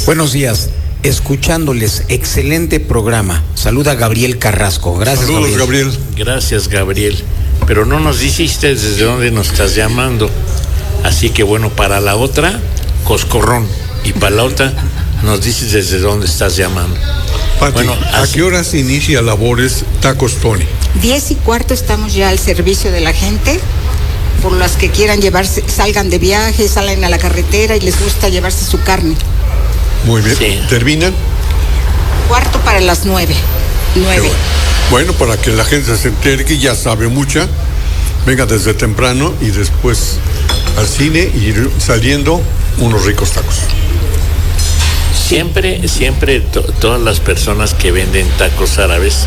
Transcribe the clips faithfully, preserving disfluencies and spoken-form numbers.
Buenos días. Escuchándoles, excelente programa. Saluda Gabriel Carrasco. Gracias, Saludos, Gabriel. Gabriel. Gracias, Gabriel. Pero no nos dijiste desde dónde nos estás llamando. Así que bueno, para la otra, Coscorrón. Y para la otra, nos dices desde dónde estás llamando. Pati, Bueno, ¿a así- qué hora se inicia labores Tacos Tony? Diez y cuarto estamos ya al servicio de la gente. Por las que quieran llevarse, salgan de viaje, salen a la carretera y les gusta llevarse su carne. Muy bien. Sí. ¿Terminan? Cuarto para las nueve. Nueve. Bueno, para que la gente se entere que ya sabe mucha, venga desde temprano y después al cine y ir saliendo unos ricos tacos. Siempre, siempre to- todas las personas que venden tacos árabes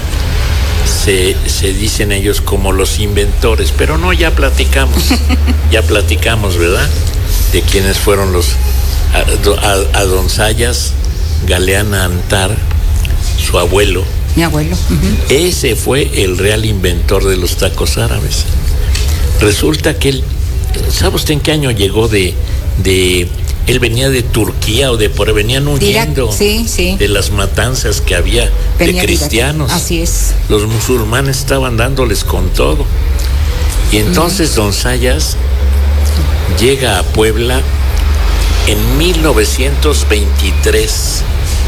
se, se dicen ellos como los inventores, pero no, ya platicamos, ya platicamos, ¿verdad? De quiénes fueron los a, do- a- a Don Sayas Galeana Antar, su abuelo. Mi abuelo. Ujú. Ese fue el real inventor de los tacos árabes. Resulta que él, ¿sabe usted en qué año llegó de, de él venía de Turquía o de por venían huyendo Irak, sí, sí. de las matanzas que había Venía de de Irak. cristianos? Así es. Los musulmanes estaban dándoles con todo. Y entonces Don Sayas llega a Puebla en mil novecientos veintitrés.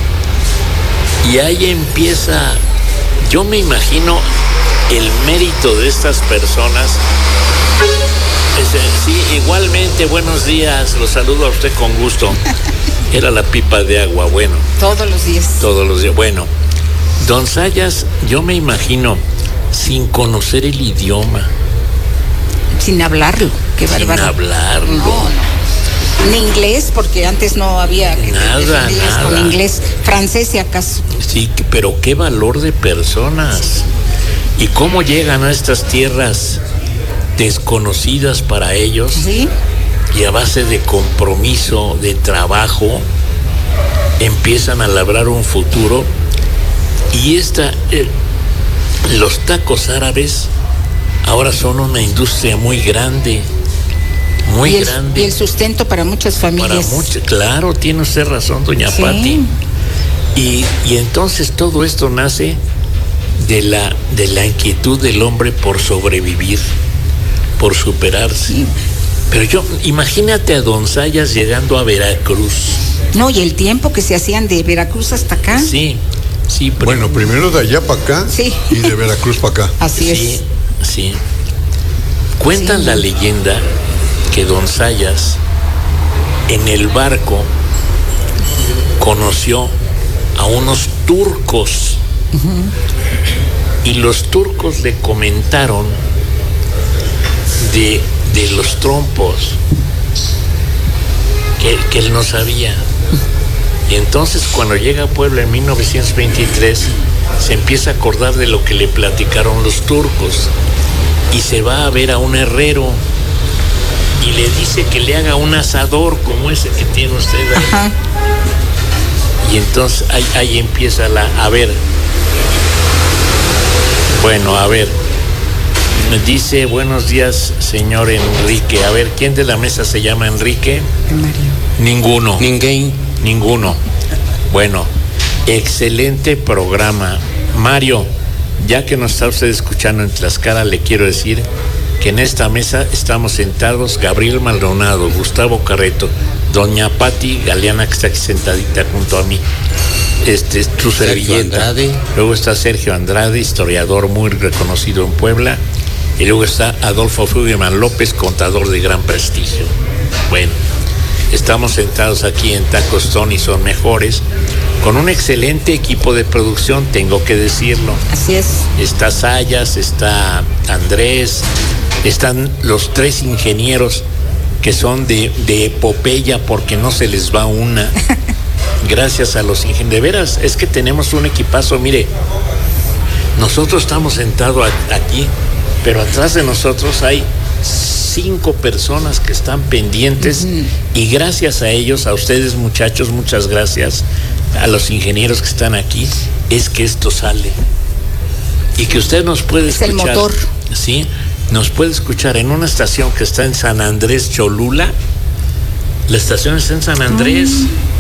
Y ahí empieza, yo me imagino el mérito de estas personas. Ese, sí, igualmente, buenos días, los saludo a usted con gusto. Era la pipa de agua, bueno, Todos los días. todos los días. Bueno, Don Sayas, yo me imagino, sin conocer el idioma, Sin hablarlo. Qué sin bárbaro. hablarlo. No, no. Ni inglés, porque antes no había que te Nada, defendías nada. con inglés. Francés, si acaso. Sí, que- pero qué valor de personas. Y cómo llegan a estas tierras desconocidas para ellos. Sí. Y a base de compromiso, de trabajo, empiezan a labrar un futuro. Y esta, eh, los tacos árabes ahora son una industria muy grande, muy y, el, grande. y el sustento para muchas Para familias. mucho, claro, tiene usted razón, doña Sí. Pati. Y, y entonces todo esto nace de la, de la inquietud del hombre por sobrevivir, por superarse. Sí. Pero yo, imagínate a Don Sayas llegando a Veracruz. No, y el tiempo que se hacían de Veracruz hasta acá. Sí, sí. pero- Bueno, primero de allá para acá Sí. y de Veracruz para acá. Así sí, es. sí. Cuentan Sí. la leyenda que Don Sayas en el barco conoció a unos turcos y los turcos le comentaron de, de los trompos que, que él no sabía. Y entonces cuando llega a Puebla en mil novecientos veintitrés se empieza a acordar de lo que le platicaron los turcos y se va a ver a un herrero y le dice que le haga un asador como ese que tiene usted ahí. Ajá. Y entonces ahí, ahí empieza la... A ver. Bueno, a ver. Me dice, buenos días, señor Enrique. A ver, ¿quién de la mesa se llama Enrique? Mario. Ninguno. Ninguém. Ninguno. Bueno, excelente programa. Mario, ya que nos está usted escuchando en Tlaxcala, le quiero decir que en esta mesa estamos sentados Gabriel Maldonado, Gustavo Carreto, doña Pati Galeana, que está aquí sentadita junto a mí, este, tu servilleta. Andrade. Luego está Sergio Andrade, historiador muy reconocido en Puebla. Y luego está Adolfo Fuggerman López, contador de gran prestigio. Bueno, estamos sentados aquí en Tacos Tony, son mejores, con un excelente equipo de producción, tengo que decirlo. Así es. Está Sayas, está Andrés, están los tres ingenieros que son de, de epopeya porque no se les va una. Gracias a los ingenieros. De veras, es que tenemos un equipazo, mire, nosotros estamos sentados a- aquí, pero atrás de nosotros hay cinco personas que están pendientes uh-huh. y gracias a ellos, a ustedes muchachos, muchas gracias, a los ingenieros que están aquí, es que esto sale. Y que usted nos puede es escuchar. el motor. Sí, nos puede escuchar en una estación que está en San Andrés Cholula. La estación está en San Andrés. Mm.